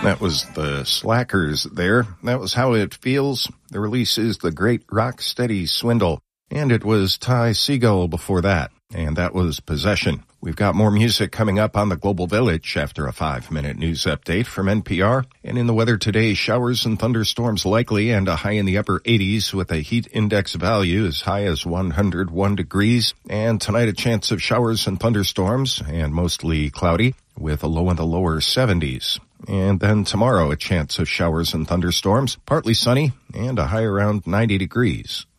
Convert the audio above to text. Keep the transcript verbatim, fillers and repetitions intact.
That was the Slackers there. That was How It Feels. The release is The Great Rocksteady Swindle. And it was Ty Segall before that. And that was Possession. We've got more music coming up on the Global Village after a five-minute news update from N P R. And in the weather today, showers and thunderstorms likely and a high in the upper eighties with a heat index value as high as one hundred one degrees. And tonight a chance of showers and thunderstorms and mostly cloudy with a low in the lower seventies. And then tomorrow a chance of showers and thunderstorms, partly sunny and a high around ninety degrees.